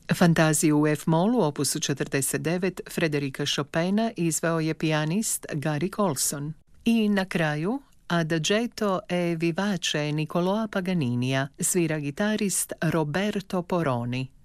Fantaziju u F-molu opusu 49 Frederika Chopina izveo je pijanist Gary Colson. I na kraju Adagietto e vivace Nicolò Paganinija svira gitarist Roberto Poroni.